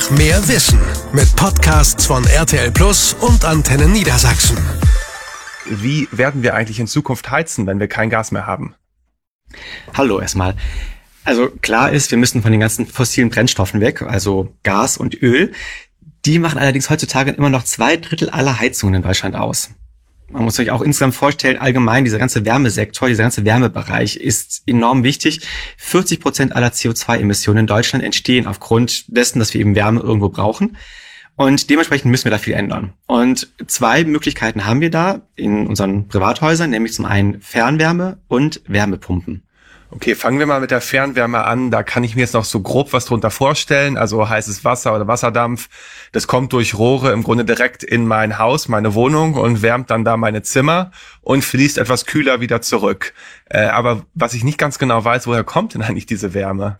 Mehr Wissen mit Podcasts von RTL Plus und Antenne Niedersachsen. Wie werden wir eigentlich in Zukunft heizen, wenn wir kein Gas mehr haben? Hallo erstmal. Also klar ist, wir müssen von den ganzen fossilen Brennstoffen weg, also Gas und Öl. Die machen allerdings heutzutage immer noch 2/3 aller Heizungen in Deutschland aus. Man muss sich auch insgesamt vorstellen, allgemein dieser ganze Wärmesektor, dieser ganze Wärmebereich ist enorm wichtig. 40% aller CO2-Emissionen in Deutschland entstehen aufgrund dessen, dass wir eben Wärme irgendwo brauchen. Und dementsprechend müssen wir da viel ändern. Und 2 Möglichkeiten haben wir da in unseren Privathäusern, nämlich zum einen Fernwärme und Wärmepumpen. Okay, fangen wir mal mit der Fernwärme an. Da kann ich mir jetzt noch so grob was drunter vorstellen. Also heißes Wasser oder Wasserdampf. Das kommt durch Rohre im Grunde direkt in mein Haus, meine Wohnung und wärmt dann da meine Zimmer und fließt etwas kühler wieder zurück. Aber was ich nicht ganz genau weiß, woher kommt denn eigentlich diese Wärme?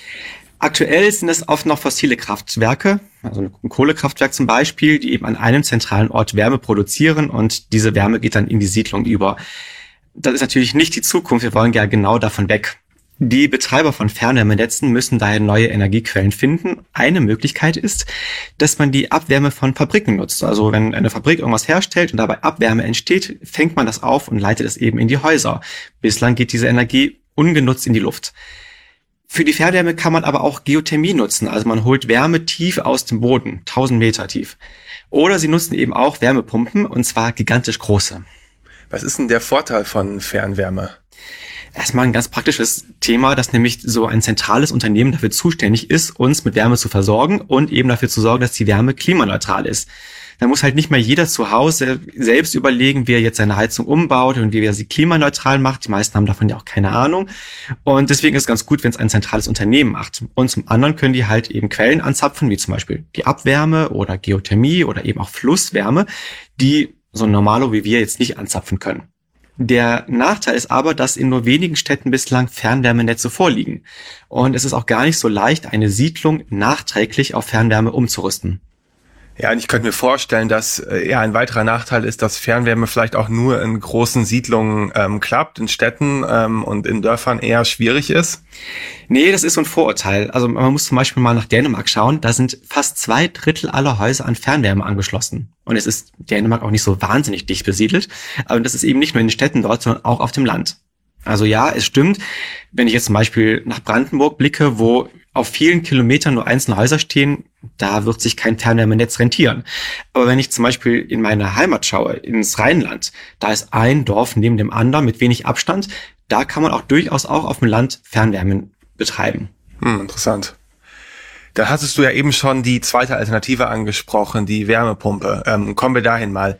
Aktuell sind es oft noch fossile Kraftwerke, also ein Kohlekraftwerk zum Beispiel, die eben an einem zentralen Ort Wärme produzieren und diese Wärme geht dann in die Siedlung über. Das ist natürlich nicht die Zukunft, wir wollen ja genau davon weg. Die Betreiber von Fernwärmenetzen müssen daher neue Energiequellen finden. Eine Möglichkeit ist, dass man die Abwärme von Fabriken nutzt. Also wenn eine Fabrik irgendwas herstellt und dabei Abwärme entsteht, fängt man das auf und leitet es eben in die Häuser. Bislang geht diese Energie ungenutzt in die Luft. Für die Fernwärme kann man aber auch Geothermie nutzen. Also man holt Wärme tief aus dem Boden, 1000 Meter tief. Oder sie nutzen eben auch Wärmepumpen, und zwar gigantisch große. Was ist denn der Vorteil von Fernwärme? Erstmal ein ganz praktisches Thema, dass nämlich so ein zentrales Unternehmen dafür zuständig ist, uns mit Wärme zu versorgen und eben dafür zu sorgen, dass die Wärme klimaneutral ist. Da muss halt nicht mal jeder zu Hause selbst überlegen, wie er jetzt seine Heizung umbaut und wie er sie klimaneutral macht. Die meisten haben davon ja auch keine Ahnung. Und deswegen ist es ganz gut, wenn es ein zentrales Unternehmen macht. Und zum anderen können die halt eben Quellen anzapfen, wie zum Beispiel die Abwärme oder Geothermie oder eben auch Flusswärme, die so ein Normalo wie wir jetzt nicht anzapfen können. Der Nachteil ist aber, dass in nur wenigen Städten bislang Fernwärmenetze vorliegen. Und es ist auch gar nicht so leicht, eine Siedlung nachträglich auf Fernwärme umzurüsten. Ja, und ich könnte mir vorstellen, dass ein weiterer Nachteil ist, dass Fernwärme vielleicht auch nur in großen Siedlungen klappt, in Städten und in Dörfern eher schwierig ist. Nee, das ist so ein Vorurteil. Also man muss zum Beispiel mal nach Dänemark schauen. Da sind fast 2/3 aller Häuser an Fernwärme angeschlossen. Und es ist Dänemark auch nicht so wahnsinnig dicht besiedelt. Aber das ist eben nicht nur in den Städten dort, sondern auch auf dem Land. Also ja, es stimmt. Wenn ich jetzt zum Beispiel nach Brandenburg blicke, wo auf vielen Kilometern nur einzelne Häuser stehen, da wird sich kein Fernwärmenetz rentieren. Aber wenn ich zum Beispiel in meine Heimat schaue, ins Rheinland, da ist ein Dorf neben dem anderen mit wenig Abstand, da kann man auch durchaus auch auf dem Land Fernwärmen betreiben. Interessant. Da hattest du ja eben schon die zweite Alternative angesprochen, die Wärmepumpe. Kommen wir dahin mal.